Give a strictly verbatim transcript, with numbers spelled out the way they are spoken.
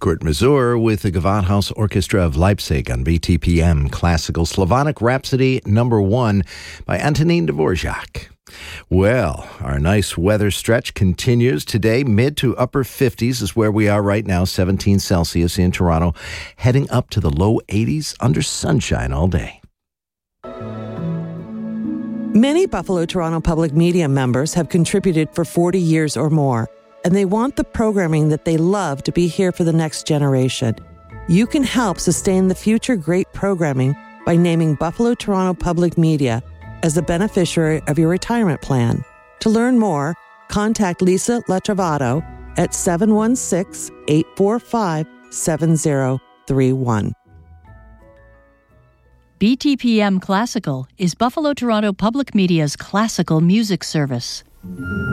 Kurt Masur with the Gewandhaus Orchestra of Leipzig on B T P M Classical Slavonic Rhapsody number one by Antonin Dvorak. Well, our nice weather stretch continues today. Mid to upper fifties is where we are right now, seventeen Celsius in Toronto, heading up to the low eighties under sunshine all day. Many Buffalo Toronto Public Media members have contributed for forty years or more, and they want the programming that they love to be here for the next generation. You can help sustain the future great programming by naming Buffalo Toronto Public Media as the beneficiary of your retirement plan. To learn more, contact Lisa Latrovato at seven one six, eight four five, seven zero three one. B T P M Classical is Buffalo Toronto Public Media's classical music service.